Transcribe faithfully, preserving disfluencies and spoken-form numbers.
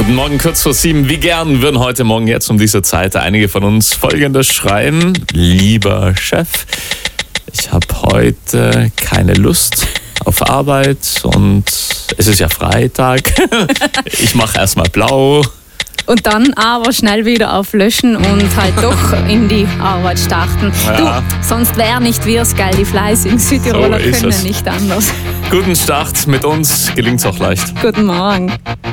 Guten Morgen, kurz vor sieben. Wie gern würden heute Morgen jetzt um diese Zeit einige von uns Folgendes schreiben. Lieber Chef, ich habe heute keine Lust auf Arbeit und es ist ja Freitag. Ich mache erstmal blau. Und dann aber schnell wieder auf Löschen und halt doch in die Arbeit starten. Ja. Du, sonst wäre nicht wir's, gell? Die fleißigen Südtiroler So ist können es. nicht anders. Guten Start, mit uns gelingt's auch leicht. Guten Morgen.